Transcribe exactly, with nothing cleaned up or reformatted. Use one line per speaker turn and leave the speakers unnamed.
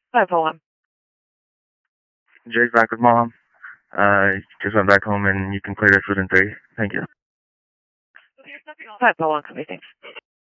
five oh one.
Jake back with mom. Uh, just went back home and you can clear this within three. Thank you.
five oh one, thanks.